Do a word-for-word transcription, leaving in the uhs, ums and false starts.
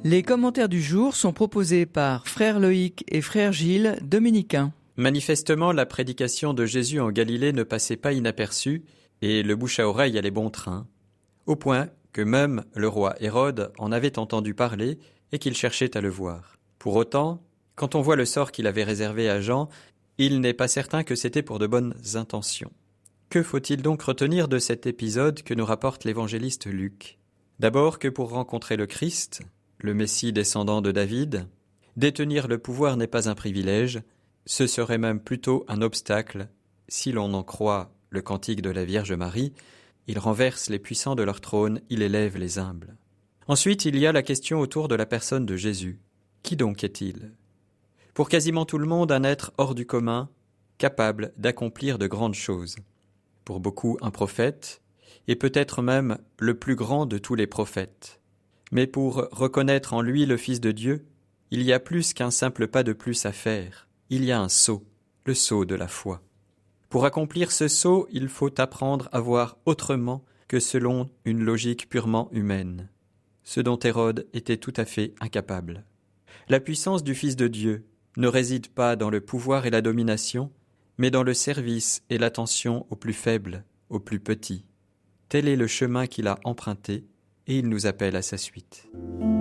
Les commentaires du jour sont proposés par Frère Loïc et Frère Gilles, dominicains. Manifestement, la prédication de Jésus en Galilée ne passait pas inaperçue et le bouche à oreille allait bon train, au point que même le roi Hérode en avait entendu parler et qu'il cherchait à le voir. Pour autant, quand on voit le sort qu'il avait réservé à Jean, il n'est pas certain que c'était pour de bonnes intentions. Que faut-il donc retenir de cet épisode que nous rapporte l'évangéliste Luc ? D'abord que pour rencontrer le Christ, le Messie descendant de David, détenir le pouvoir n'est pas un privilège, ce serait même plutôt un obstacle. Si l'on en croit le cantique de la Vierge Marie, il renverse les puissants de leur trône, il élève les humbles. Ensuite, il y a la question autour de la personne de Jésus. Qui donc est-il ? Pour quasiment tout le monde, un être hors du commun, capable d'accomplir de grandes choses. Pour beaucoup, un prophète, et peut-être même le plus grand de tous les prophètes. Mais pour reconnaître en lui le Fils de Dieu, il y a plus qu'un simple pas de plus à faire. Il y a un saut, le saut de la foi. Pour accomplir ce saut, il faut apprendre à voir autrement que selon une logique purement humaine, ce dont Hérode était tout à fait incapable. La puissance du Fils de Dieu ne réside pas dans le pouvoir et la domination, mais dans le service et l'attention aux plus faibles, aux plus petits. Tel est le chemin qu'il a emprunté, et il nous appelle à sa suite.